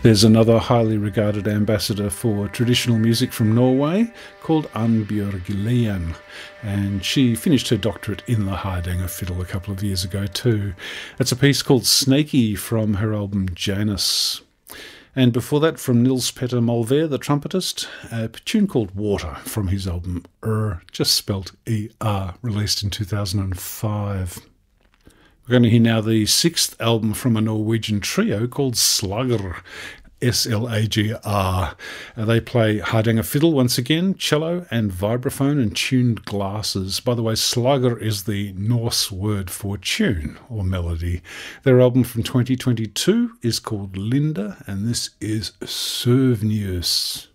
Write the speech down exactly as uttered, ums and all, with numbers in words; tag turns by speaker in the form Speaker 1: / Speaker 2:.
Speaker 1: There's another highly regarded ambassador for traditional music from Norway called Annbjørg Lien, and she finished her doctorate in the Hardanger fiddle a couple of years ago too. It's a piece called Snaky from her album Janus. And before that, from Nils Petter Molvær, the trumpetist, a tune called Water from his album Er, just spelt E R, released in two thousand five. We're going to hear now the sixth album from a Norwegian trio called Slagr, S L A G R. Uh, they play Hardanger fiddle once again, cello and vibraphone and tuned glasses. By the way, Slagr is the Norse word for tune or melody. Their album from twenty twenty-two is called Linda, and this is Søvnius.